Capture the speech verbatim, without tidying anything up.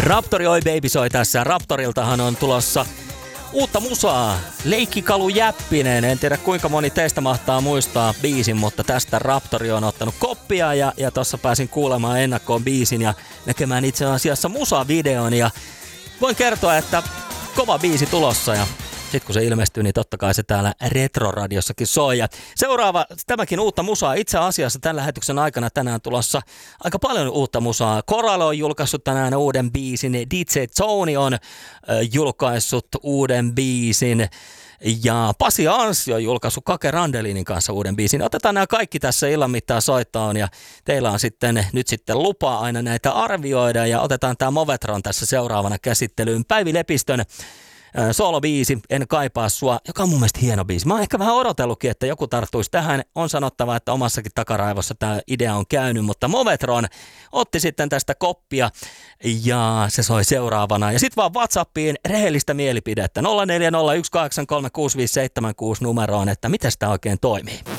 Raptori Oi Baby soi tässä. Raptoriltahan on tulossa uutta musaa. Leikkikalu Jäppinen. En tiedä kuinka moni teistä mahtaa muistaa biisin, mutta tästä Raptori on ottanut koppia ja, ja tossa pääsin kuulemaan ennakkoon biisin ja näkemään itse asiassa musavideon. Ja voin kertoa, että kova biisi tulossa ja sit kun se ilmestyy, niin totta kai se täällä Retro-radiossakin soi. Ja seuraava, tämäkin uutta musaa. Itse asiassa tämän lähetyksen aikana tänään tulossa aika paljon uutta musaa. Coral on julkaissut tänään uuden biisin. D J Tony on äh, julkaissut uuden biisin. Ja Pasi Anssi on julkaissut Kake Randelinin kanssa uuden biisin. Otetaan nämä kaikki tässä illan mittaan soittoon ja teillä on sitten nyt sitten lupa aina näitä arvioida. Ja otetaan tämä Movetron tässä seuraavana käsittelyyn. Päivi Lepistön soolobiisi, En kaipaa sua, joka on mun mielestä hieno biisi. Mä oon ehkä vähän odotellutkin, että joku tarttuisi tähän. On sanottava, että omassakin takaraivossa tämä idea on käynyt, mutta Movetron otti sitten tästä koppia ja se soi seuraavana. Ja sitten vaan WhatsAppiin rehellistä mielipidettä nolla neljä nolla yksi kahdeksan kolme kuusi viisi seitsemän kuusi numeroon, että miten tämä oikein toimii.